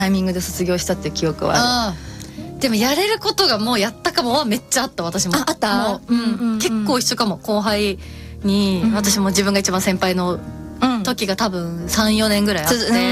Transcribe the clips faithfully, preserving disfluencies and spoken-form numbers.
タイミングで卒業したっていう記憶はある。 あでもやれることがもうやったかもはめっちゃあった私も。 ああったもう、うんうんうん、結構一緒かも。後輩に、うん、私も自分が一番先輩の時が多分 さん,よ 年ぐらいあって、うん、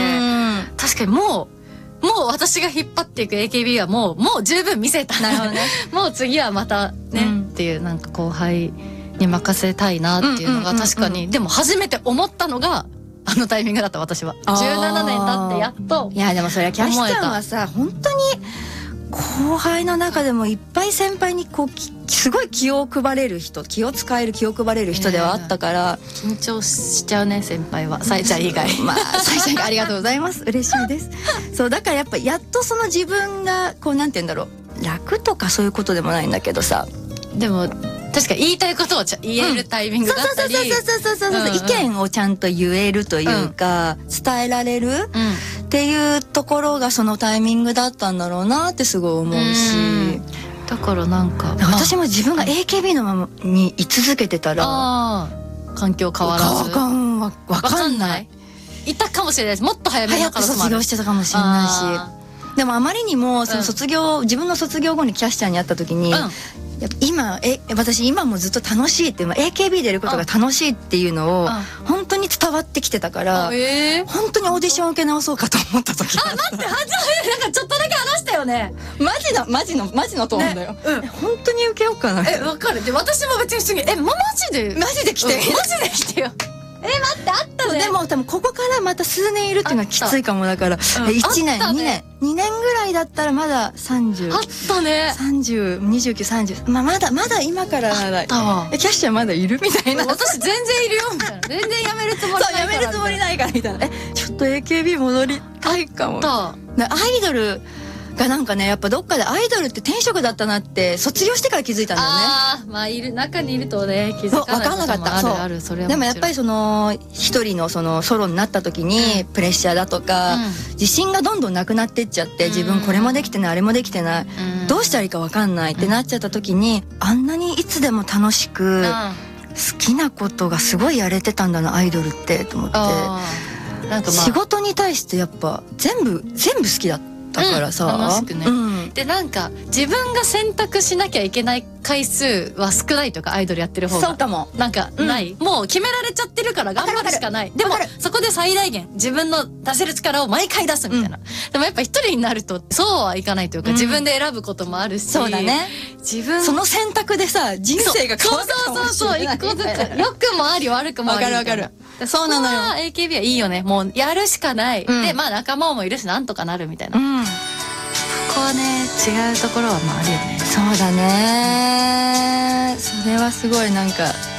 確かにもうもう私が引っ張っていく エーケービー はもうもう十分見せた。なるほどね。もう次はまたね、うん、っていうなんか後輩に任せたいなっていうのが確かに、でも初めて思ったのがあのタイミングだった。私はじゅうななねん経ってやっと。 いやでもそれはキャシちゃんはさ本当に後輩の中でもいっぱい先輩にこうすごい気を配れる人、気を使える気を配れる人ではあったから、 えー、緊張しちゃうね先輩は。さえちゃん以外。 まあさえちゃんありがとうございます。嬉しいです。そうだからやっぱやっとその自分がこうなんて言うんだろう、楽とかそういうことでもないんだけどさ、 でも確かに言いたいことをちゃ言えるタイミングだったり、 そうそうそうそうそうそう、意見をちゃんと言えるというか、うん、伝えられる、うん、っていうところがそのタイミングだったんだろうなってすごい思うし、うだからなんか私も自分が エーケービー のままに居続けてたら、 あ環境変わらずわかんわかんないいたかもしれないです。もっと早めに早く卒業してたかもしれないし、でもあまりにもその卒業、うん、自分の卒業後にキャシちゃんに会った時に、うん、やっぱ今え私今もずっと楽しいって、エーケービー でやることが楽しいっていうのを本当に伝わってきてたから、えー、本当にオーディション受け直そうかと思った時。 あ、待って、初めてなんかちょっとだけ話したよね。 マジのマジのマジのトーンだよ、ね、うん、本当に受けようかな。 え、わかる。で私も別に普通にえ、マジでマジで来て、 うん、マジで来てよ。え、待って、あったね。 でも多分ここからまた数年いるっていうのはきついかも。だから、うん、いちねん、にねんにねんぐらいだったらまださんじゅうあったね。 さんじゅう、にじゅうきゅう、さんじゅう、まあまだまだ今からなら、え、キャシちゃんまだいるみたいな。 私全然いるよみたいな。全然やめるつもりないから。 そう、やめるつもりないからみたいな。え、ちょっと エーケービー 戻りたいかも。アイドルがなんかね、やっぱどっかでアイドルって天職だったなって卒業してから気づいたんだよね。 ああ、まあいる中にいるとね気づかないこともある。分かんなかった。そうある、それは。 でもやっぱりその一人のそのソロになった時にプレッシャーだとか、うん、自信がどんどんなくなってっちゃって、自分これもできてないあれもできてない、うん、どうしたらいいか分かんないってなっちゃった時に、あんなにいつでも楽しく、うん、好きなことがすごいやれてたんだなアイドルってと思って、なんか、まあ、仕事に対してやっぱ全部全部好きだった。だからさ、うん、楽しくね、うん、でなんか自分が選択しなきゃいけない回数は少ないとか、アイドルやってる方がそうかもなんかない、うん、もう決められちゃってるから頑張るしかない。でもそこで最大限自分の出せる力を毎回出すみたいな、うん、でもやっぱ一人になるとそうはいかないというか、うん、自分で選ぶこともあるし、そうだね、自分その選択でさ人生が変わるかもしれない。 そうそうそうそう、一個ずつ良くもあり悪くもありみたいな。わかるわかる。そうなのよ。エーケービー はいいよね。もうやるしかない、うん、でまあ仲間もいるしなんとかなるみたいな、うん、ここはね違うところはまああるよね。 そうだね、それはすごいなんか